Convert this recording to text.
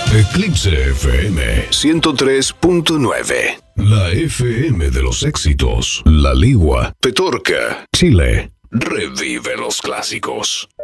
Eclipse FM 103.9. La FM de los éxitos. La Ligua, Petorca, Chile. Revive los clásicos.